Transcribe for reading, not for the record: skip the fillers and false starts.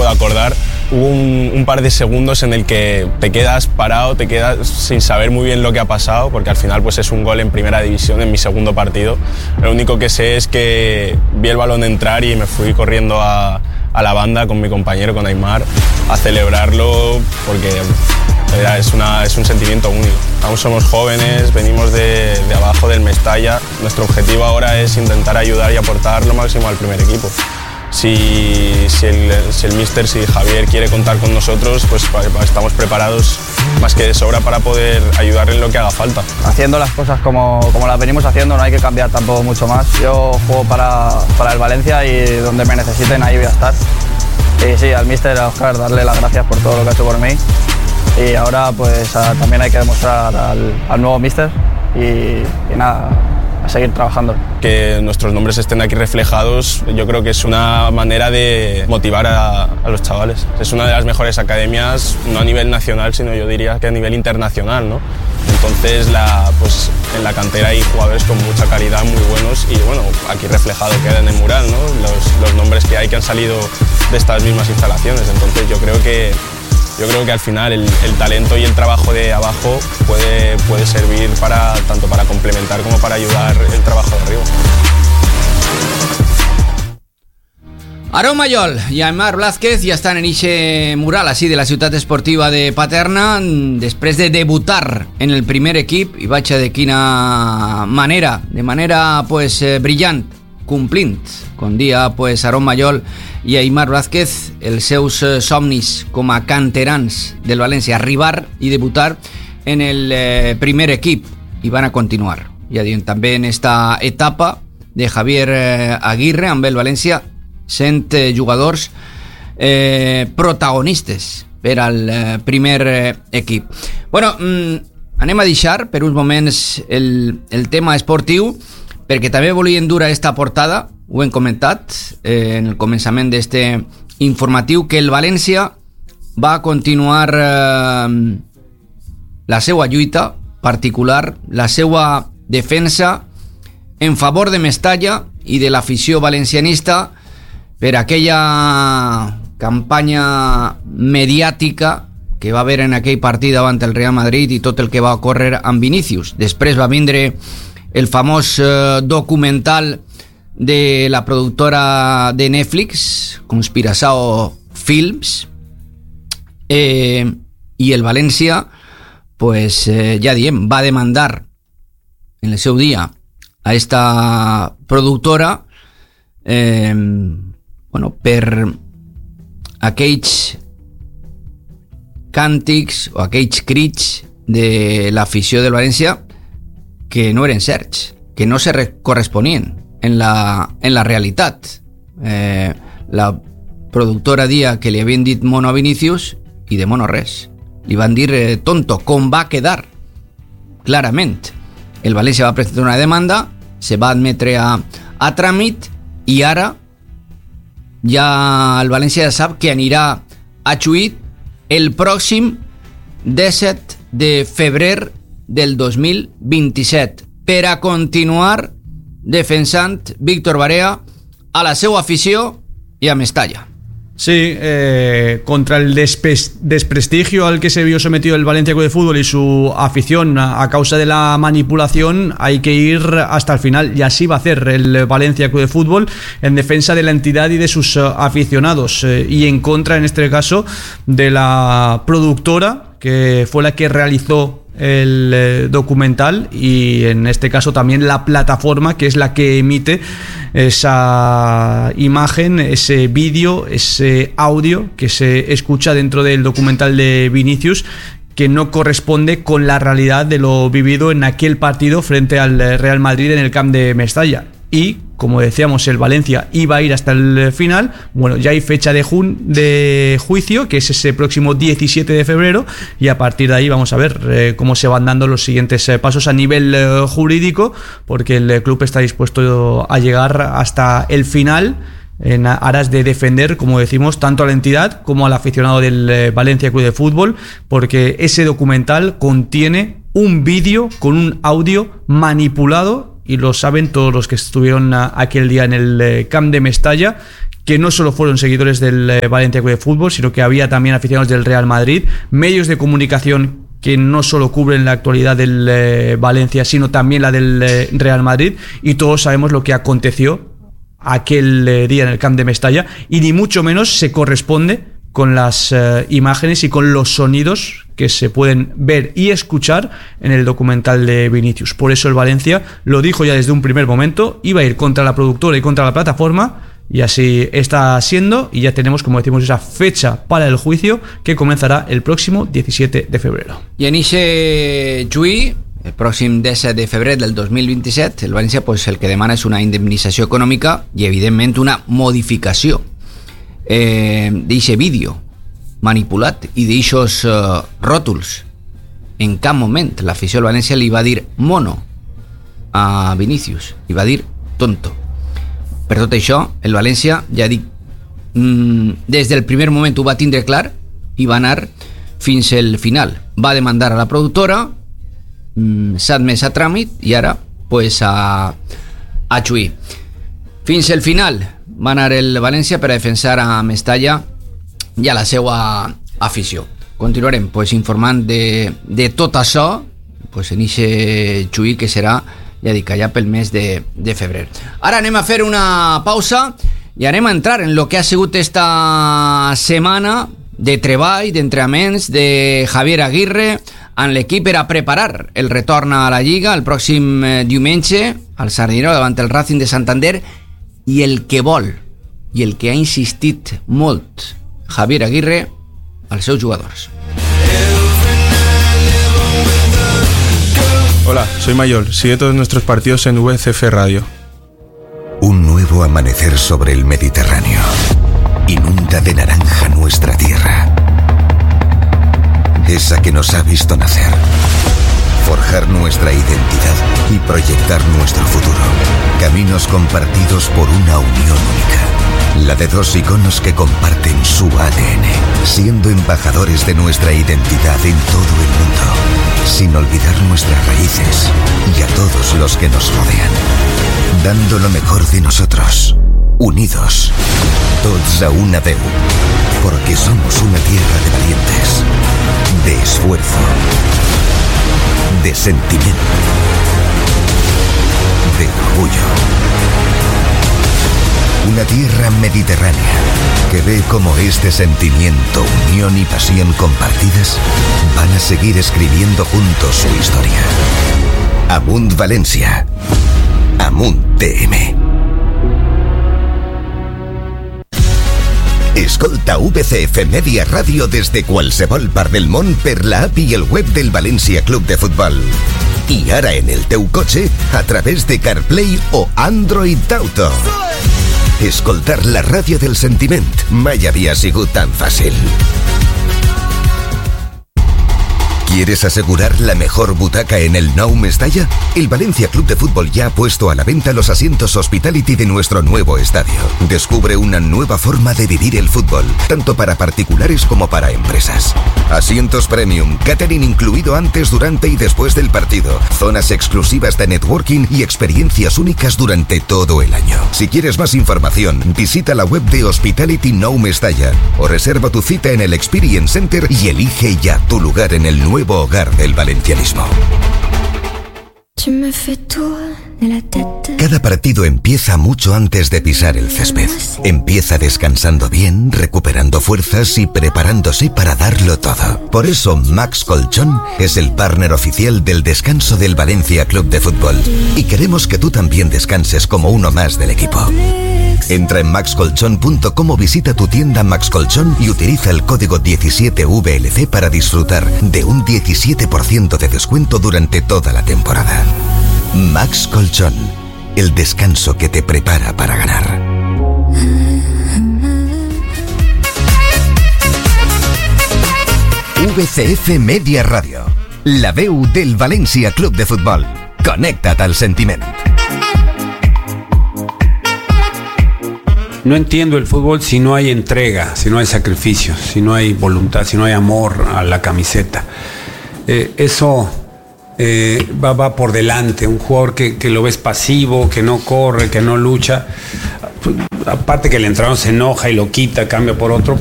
puedo acordar, hubo un par de segundos en el que te quedas parado, te quedas sin saber muy bien lo que ha pasado, porque al final pues es un gol en primera división en mi segundo partido. Lo único que sé es que vi el balón entrar y me fui corriendo a la banda con mi compañero, con Aimar, a celebrarlo, porque es un sentimiento único. Aún somos jóvenes, venimos de abajo del Mestalla. Nuestro objetivo ahora es intentar ayudar y aportar lo máximo al primer equipo. Si el míster, si Javier quiere contar con nosotros, pues estamos preparados más que de sobra para poder ayudarle en lo que haga falta. Haciendo las cosas como las venimos haciendo, no hay que cambiar tampoco mucho más. Yo juego para el Valencia y donde me necesiten ahí voy a estar. Y sí, al míster, a Óscar, darle las gracias por todo lo que ha hecho por mí. Y ahora pues también hay que demostrar al nuevo míster y nada, a seguir trabajando. Que nuestros nombres estén aquí reflejados, yo creo que es una manera de motivar a los chavales. Es una de las mejores academias, no a nivel nacional, sino yo diría que a nivel internacional, ¿no? Entonces pues en la cantera hay jugadores con mucha calidad, muy buenos, y bueno, aquí reflejado queda en el mural, ¿no? Los nombres que hay que han salido de estas mismas instalaciones. Entonces yo creo que al final el talento y el trabajo de abajo puede servir tanto para complementar como para ayudar el trabajo de arriba. Aaron Mayol y Aimar Blázquez ja estan en eixe mural així de la ciutat esportiva de Paterna després de debutar en el primer equip, i vaig de quina manera, de manera pues brillant, complint, com dia pues Aaron Mayol i Aimar Blázquez, els seus somnis com a canterans del València, arribar i debutar en el primer equip, i van a continuar, ja diem, també en esta etapa de Javier Aguirre amb el València, sent jugadors protagonistes per al primer equip. Bueno, anem a deixar per uns moments el tema esportiu, perquè també volien dur a esta portada, ho hem comentat en el començament d'este informatiu, que el València va continuar la seva lluita particular, la seva defensa en favor de Mestalla i de l'afició valencianista per aquella campanya mediàtica que va haver en aquell partit davant el Real Madrid i tot el que va ocórrer amb Vinícius. Després va vindre el famós documental de la productora de Netflix, Conspiração Films, i el València, pues ja diem, va demandar en el seu dia a esta productora per aquells càntics o aquells crits de l'afició del València que no eren certs, que no se corresponien en la realitat. La productora dia que li havien dit mono a Vinícius i de mono res. Li van dir tonto, com va quedar clarament. El València va presentar una demanda, se va admetre a tràmit, i ara ja el València ja sap que anirà a Chuit el pròxim 17 de febrer del 2027 per a continuar defensant Víctor Barea a la seva afició y a Mestalla. Sí, contra el desprestigio al que se vio sometido el Valencia Club de Fútbol y su afición a causa de la manipulación, hay que ir hasta el final, y así va a hacer el Valencia Club de Fútbol en defensa de la entidad y de sus aficionados, y en contra, en este caso, de la productora que fue la que realizó el documental, y en este caso también la plataforma que es la que emite esa imagen, ese vídeo, ese audio que se escucha dentro del documental de Vinícius, que no corresponde con la realidad de lo vivido en aquel partido frente al Real Madrid en el Camp de Mestalla. Y, como decíamos, el Valencia iba a ir hasta el final. Bueno, ya hay fecha de juicio, que es ese próximo 17 de febrero, y a partir de ahí vamos a ver cómo se van dando los siguientes pasos a nivel jurídico, porque el club está dispuesto a llegar hasta el final en aras de defender, como decimos, tanto a la entidad como al aficionado del Valencia Club de Fútbol, porque ese documental contiene un vídeo con un audio manipulado, y lo saben todos los que estuvieron aquel día en el Camp de Mestalla, que no solo fueron seguidores del Valencia Club de Fútbol, sino que había también aficionados del Real Madrid, medios de comunicación que no solo cubren la actualidad del Valencia, sino también la del Real Madrid, y todos sabemos lo que aconteció aquel día en el Camp de Mestalla, y ni mucho menos se corresponde con las imágenes y con los sonidos que se pueden ver y escuchar en el documental de Vinicius. Por eso el Valencia lo dijo ya desde un primer momento, iba a ir contra la productora y contra la plataforma, y así está siendo, y ya tenemos, como decimos, esa fecha para el juicio que comenzará el próximo 17 de febrero. I en ixe juí, el pròxim 17 de febrer del 2027, el València pues, el que demana és una indemnització econòmica i, evidentment, una modificació d'eixe vídeo manipulat i d'eixos ròtols. En cap moment l'afició del València li va dir mono a Vinicius, li va dir tonto. Per tot això, el València, ja dic, des del primer moment ho va tindre clar i va anar fins al final. Va demandar a la productora, s'ha admès a tràmit i ara pues, a juí. Fins al final va anar el València per a defensar a Mestalla i a la seva afició. Continuarem pues, informant de tot això pues, en aquest juí que serà, ja dic, allà pel mes de febrer. Ara anem a fer una pausa i anem a entrar en lo que ha sigut esta setmana de treball, d'entrenaments de Javier Aguirre en l'equip per a preparar el retorn a la Lliga el pròxim diumenge al Sardinero davant el Racing de Santander, i el que vol i el que ha insistit molt Javier Aguirre als seus jugadors. Hola, soy Mayol. Sigue todos nuestros partidos en VCF Radio. Un nuevo amanecer sobre el Mediterráneo inunda de naranja nuestra tierra, esa que nos ha visto nacer, forjar nuestra identidad y proyectar nuestro futuro. Caminos compartidos por una unión única, la de dos iconos que comparten su ADN, siendo embajadores de nuestra identidad en todo el mundo, sin olvidar nuestras raíces y a todos los que nos rodean, dando lo mejor de nosotros, unidos, tots a una veu, porque somos una tierra de valientes, de esfuerzo, de sentimiento, de orgullo. Una tierra mediterránea que ve cómo este sentimiento, unión y pasión compartidas van a seguir escribiendo juntos su historia. Amunt València. Amunt TM. Escolta VCF Media Radio des de qualsevol part del món per la app i el web del València Club de Futbol. I ara en el teu cotxe a través de CarPlay o Android Auto. Escoltar la ràdio del sentiment mai havia sigut tan fàcil. ¿Quieres asegurar la mejor butaca en el Nou Mestalla? El Valencia Club de Fútbol ya ha puesto a la venta los asientos Hospitality de nuestro nuevo estadio. Descubre una nueva forma de vivir el fútbol, tanto para particulares como para empresas. Asientos premium, catering incluido antes, durante y después del partido, zonas exclusivas de networking y experiencias únicas durante todo el año. Si quieres más información, visita la web de Hospitality Nou Mestalla o reserva tu cita en el Experience Center y elige ya tu lugar en el nuevo hogar del valencianismo. Cada partido empieza mucho antes de pisar el césped. Empieza descansando bien, recuperando fuerzas y preparándose para darlo todo. Por eso Max Colchón es el partner oficial del descanso del Valencia Club de Fútbol. Y queremos que tú también descanses como uno más del equipo. Entra en maxcolchon.com o visita tu tienda Max Colchón y utiliza el código 17VLC para disfrutar de un 17% de descuento durante toda la temporada. Max Colchón, el descanso que te prepara para ganar. VCF Media Radio, la veu del València Club de Futbol. Connecta't al sentiment. No entiendo el fútbol si no hay entrega, si no hay sacrificio, si no hay voluntad, si no hay amor a la camiseta. Eso va por delante. Un jugador que lo ves pasivo, que no corre, que no lucha. aparte que el entrenador se enoja y lo quita, cambia por otro,